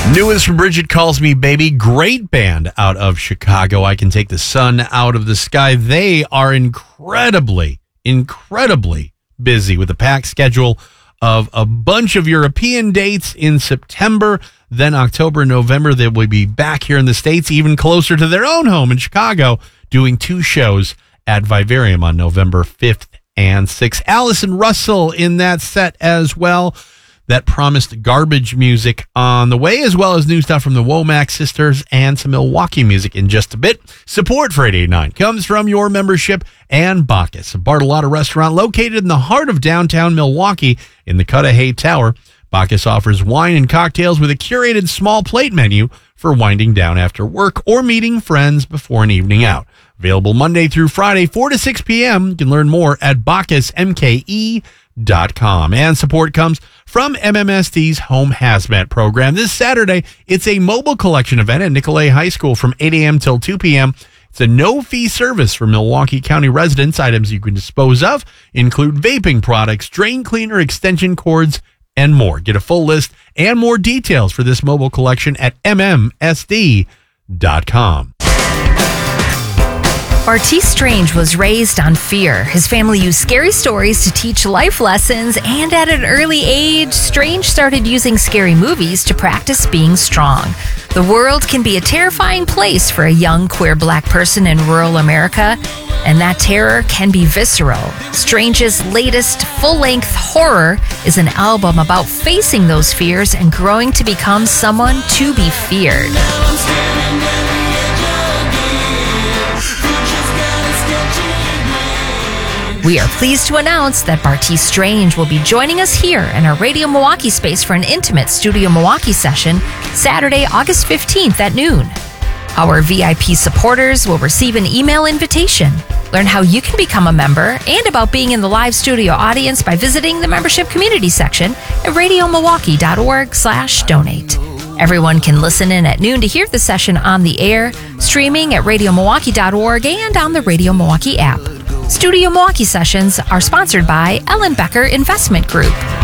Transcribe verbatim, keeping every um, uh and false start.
Newest from Bridget Calls Me Baby. Great band out of Chicago. I Can Take the Sun Out of the Sky. They are incredibly, incredibly busy with a packed schedule of a bunch of European dates in September. Then October and November, they will be back here in the States, even closer to their own home in Chicago, doing two shows at Vivarium on November fifth and sixth. Allison Russell in that set as well. That promised garbage music on the way, as well as new stuff from the Womack Sisters and some Milwaukee music in just a bit. Support for eight eighty-nine comes from your membership and Bacchus, a Bartolotta restaurant located in the heart of downtown Milwaukee in the Cudahy Tower. Bacchus offers wine and cocktails with a curated small plate menu for winding down after work or meeting friends before an evening out. Available Monday through Friday, four to six p.m. You can learn more at bacchus m k e dot com. And support comes from M M S D's Home Hazmat program. This Saturday, it's a mobile collection event at Nicolet High School from eight a.m. till two p.m. It's a no-fee service for Milwaukee County residents. Items you can dispose of include vaping products, drain cleaner, extension cords, and more. Get a full list and more details for this mobile collection at m m s d dot com. Bartiz Strange was raised on fear. His family used scary stories to teach life lessons, and at an early age, Strange started using scary movies to practice being strong. The world can be a terrifying place for a young queer black person in rural America, and that terror can be visceral. Strange's latest full-length Horror is an album about facing those fears and growing to become someone to be feared. We are pleased to announce that Bartiz Strange will be joining us here in our Radio Milwaukee space for an intimate Studio Milwaukee session Saturday, August fifteenth at noon. Our V I P supporters will receive an email invitation. Learn how you can become a member and about being in the live studio audience by visiting the membership community section at radio milwaukee dot org slash donate. Everyone can listen in at noon to hear the session on the air, streaming at radio milwaukee dot org and on the Radio Milwaukee app. Studio Milwaukee sessions are sponsored by Ellen Becker Investment Group.